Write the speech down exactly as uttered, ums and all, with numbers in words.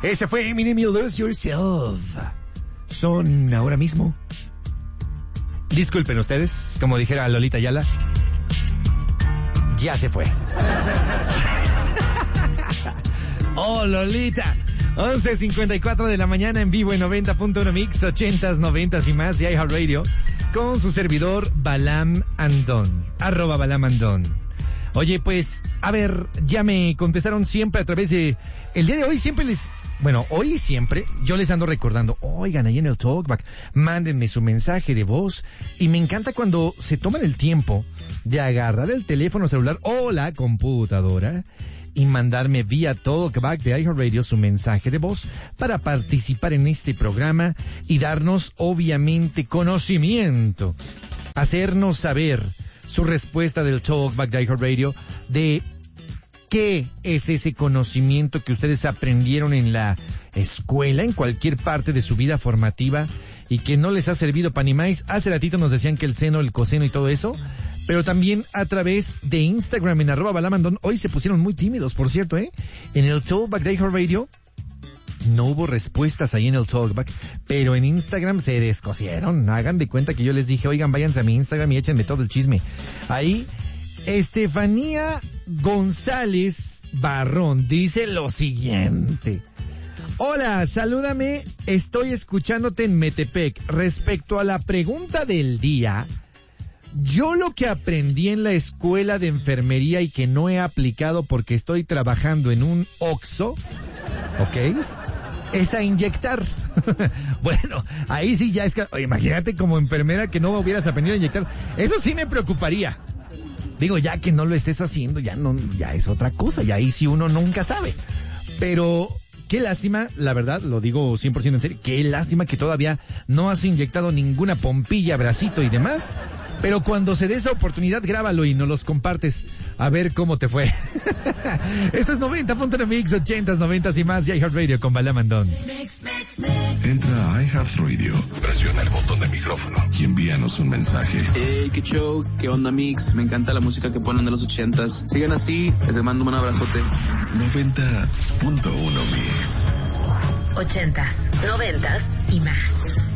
Ese fue Eminem y Lose Yourself. Son ahora mismo. Disculpen ustedes, como dijera Lolita Ayala, ya se fue. Oh, Lolita. once cincuenta y cuatro de la mañana en vivo en noventa punto uno Mix, ochentas, noventas y más y iHeartRadio con su servidor Balam Andón, arroba Balam Andón. Oye, pues, a ver, ya me contestaron siempre a través de... El día de hoy siempre les... Bueno, hoy siempre yo les ando recordando, oigan, ahí en el Talkback, mándenme su mensaje de voz. Y me encanta cuando se toman el tiempo de agarrar el teléfono celular o la computadora y mandarme vía Talkback de iHeartRadio su mensaje de voz para participar en este programa y darnos, obviamente, conocimiento. Hacernos saber su respuesta del Talkback de iHeartRadio de qué es ese conocimiento que ustedes aprendieron en la escuela, en cualquier parte de su vida formativa y que no les ha servido para ni más. Hace ratito nos decían que el seno, el coseno y todo eso, pero también a través de Instagram en arroba balamandón. Hoy se pusieron muy tímidos, por cierto, ¿eh? En el Talkback de iHeartRadio no hubo respuestas ahí en el Talkback, pero en Instagram se descosieron. Hagan de cuenta que yo les dije, oigan, váyanse a mi Instagram y échenme todo el chisme. Ahí, Estefanía González Barrón dice lo siguiente. Hola, salúdame, estoy escuchándote en Metepec. Respecto a la pregunta del día, yo lo que aprendí en la escuela de enfermería y que no he aplicado porque estoy trabajando en un Oxxo, ¿ok?, es a inyectar. Bueno, ahí sí ya es que... Oye, imagínate como enfermera que no hubieras aprendido a inyectar. Eso sí me preocuparía. Digo, ya que no lo estés haciendo, ya no, ya es otra cosa. Y ahí sí uno nunca sabe. Pero qué lástima, la verdad, lo digo cien por ciento en serio, qué lástima que todavía no has inyectado ninguna pompilla, bracito y demás. Pero cuando se dé esa oportunidad, grábalo y nos los compartes. A ver cómo te fue. Esto es noventa punto uno Mix, ochentas, noventas y más. Y iHeartRadio con Balam Andón. Entra a iHeartRadio, presiona el botón de micrófono y envíanos un mensaje. Hey, qué show, qué onda Mix. Me encanta la música que ponen de los ochentas. Sigan así, les mando un abrazote. noventa punto uno Mix. Ochentas, noventas y más.